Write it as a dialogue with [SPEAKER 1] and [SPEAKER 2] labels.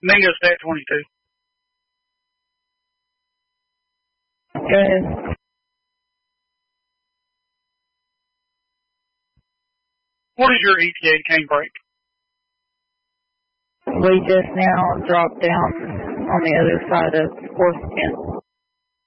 [SPEAKER 1] Mingo Stat 22.
[SPEAKER 2] Go ahead.
[SPEAKER 1] What is your ETA cane break?
[SPEAKER 2] We just now dropped down on the other side of 4th and